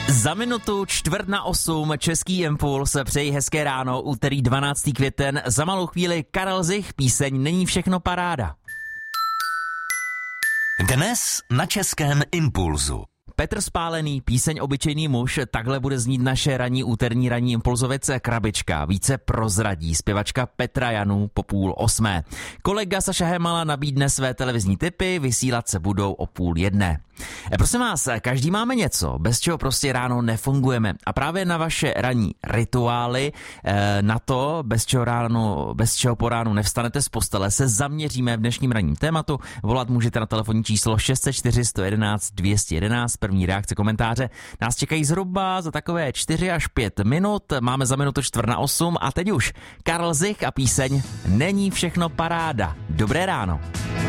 Za minutu 7:45 Český impuls, přeji hezké ráno, úterý 12. květen, za malou chvíli Karel Zich, píseň Není všechno paráda. Dnes na Českém impulzu. Petr Spálený, píseň Obyčejný muž, takhle bude znít naše ranní impulzovec Krabička. Více prozradí zpěvačka Petra Janů po 7:30. Kolega Saša Hemala nabídne své televizní tipy, vysílat se budou o 12:30. Prosím vás, každý máme něco, bez čeho prostě ráno nefungujeme. A právě na vaše ranní rituály, na to, bez čeho po ránu nevstanete z postele, se zaměříme v dnešním ranním tématu. Volat můžete na telefonní číslo 604 111 211. První reakce, komentáře nás čekají zhruba za takové 4 až 5 minut. Máme za minutu 7:45 a teď už Karel Zich a píseň Není všechno paráda. Dobré ráno.